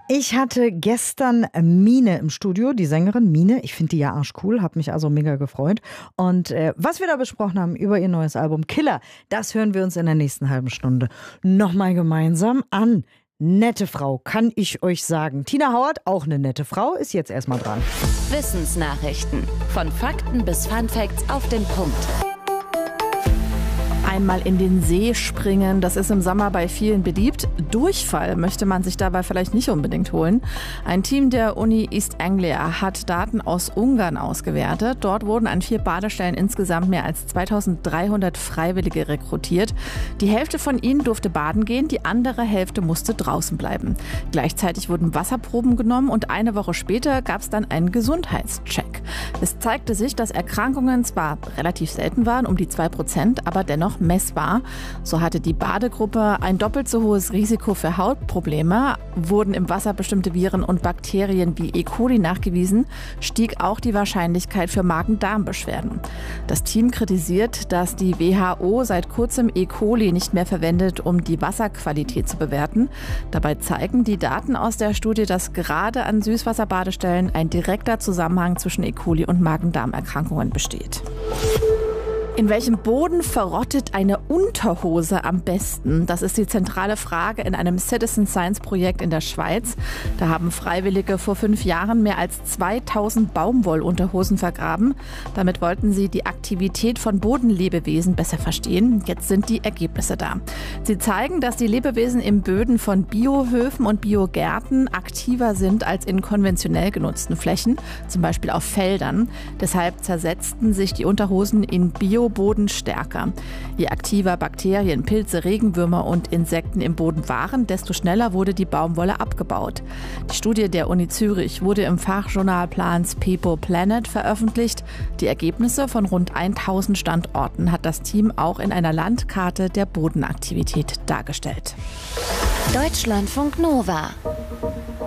Ich hatte gestern Mine im Studio, die Sängerin Mine. Ich finde die ja arschcool, habe mich also mega gefreut. Und was wir da besprochen haben über ihr neues Album Killer, das hören wir uns in der nächsten halben Stunde nochmal gemeinsam an. Nette Frau, kann ich euch sagen. Tina Howard, auch eine nette Frau, ist jetzt erstmal dran. Wissensnachrichten. Von Fakten bis Funfacts auf den Punkt. Einmal in den See springen, das ist im Sommer bei vielen beliebt. Durchfall möchte man sich dabei vielleicht nicht unbedingt holen. Ein Team der Uni East Anglia hat Daten aus Ungarn ausgewertet. Dort wurden an 4 Badestellen insgesamt mehr als 2300 Freiwillige rekrutiert. Die Hälfte von ihnen durfte baden gehen, die andere Hälfte musste draußen bleiben. Gleichzeitig wurden Wasserproben genommen und eine Woche später gab es dann einen Gesundheitscheck. Es zeigte sich, dass Erkrankungen zwar relativ selten waren, um die 2%, aber dennoch messbar. So hatte die Badegruppe ein doppelt so hohes Risiko für Hautprobleme, wurden im Wasser bestimmte Viren und Bakterien wie E. coli nachgewiesen, stieg auch die Wahrscheinlichkeit für Magen-Darm-Beschwerden. Das Team kritisiert, dass die WHO seit kurzem E. coli nicht mehr verwendet, um die Wasserqualität zu bewerten. Dabei zeigen die Daten aus der Studie, dass gerade an Süßwasserbadestellen ein direkter Zusammenhang zwischen E. coli und Magen-Darm-Erkrankungen besteht. In welchem Boden verrottet eine Unterhose am besten? Das ist die zentrale Frage in einem Citizen Science Projekt in der Schweiz. Da haben Freiwillige vor 5 Jahren mehr als 2000 Baumwollunterhosen vergraben. Damit wollten sie die Aktivität von Bodenlebewesen besser verstehen. Jetzt sind die Ergebnisse da. Sie zeigen, dass die Lebewesen in Böden von Biohöfen und Biogärten aktiver sind als in konventionell genutzten Flächen, zum Beispiel auf Feldern. Deshalb zersetzten sich die Unterhosen in Bioboden stärker. Je aktiver Bakterien, Pilze, Regenwürmer und Insekten im Boden waren, desto schneller wurde die Baumwolle abgebaut. Die Studie der Uni Zürich wurde im Fachjournal Plants People Planet veröffentlicht. Die Ergebnisse von rund 1000 Standorten hat das Team auch in einer Landkarte der Bodenaktivität dargestellt. Deutschlandfunk Nova.